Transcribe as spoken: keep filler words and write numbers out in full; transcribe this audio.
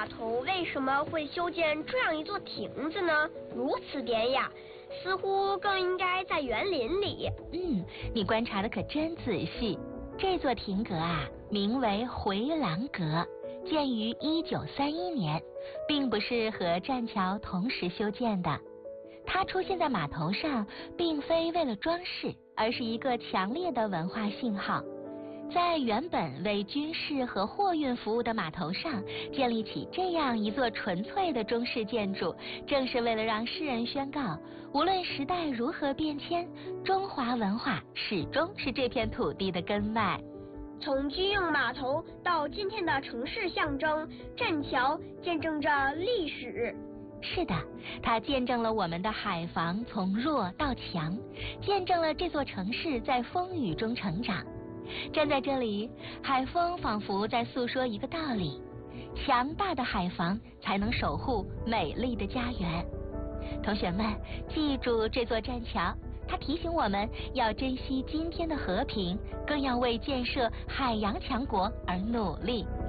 码头为什么会修建这样一座亭子呢？如此典雅，似乎更应该在园林里。 嗯，你观察的可真仔细。这座亭阁啊，名为回廊阁，建于一九三一年，并不是和栈桥同时修建的。它出现在码头上，并非为了装饰，而是一个强烈的文化信号。在原本为军事和货运服务的码头上建立起这样一座纯粹的中式建筑，正是为了让世人宣告，无论时代如何变迁，中华文化始终是这片土地的根脉。 从军用码头到今天的城市象征，栈桥见证着历史。 是的，它见证了我们的海防从弱到强，见证了这座城市在风雨中成长。站在这里，海风仿佛在诉说一个道理：强大的海防才能守护美丽的家园。同学们，记住这座栈桥，它提醒我们要珍惜今天的和平，更要为建设海洋强国而努力。